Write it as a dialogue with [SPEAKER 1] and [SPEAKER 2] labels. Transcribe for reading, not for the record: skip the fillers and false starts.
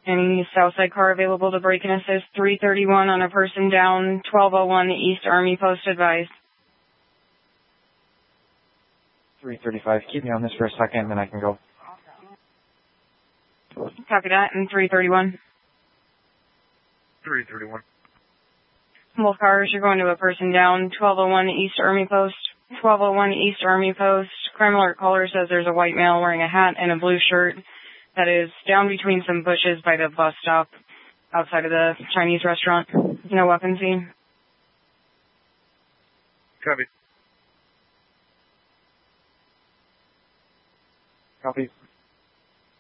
[SPEAKER 1] Any Southside car available to break and assist? 331 on a person down, 1201 East Army Post advised.
[SPEAKER 2] 335, keep me on this for a second, then I can go.
[SPEAKER 1] Copy that, and 331.
[SPEAKER 3] 331.
[SPEAKER 1] Both cars, you're going to a person down, 1201 East Army Post. 1201 East Army Post. Crime alert caller says there's a white male wearing a hat and a blue shirt that is down between some bushes by the bus stop outside of the Chinese restaurant. No weapon seen.
[SPEAKER 3] Copy.
[SPEAKER 2] Copy.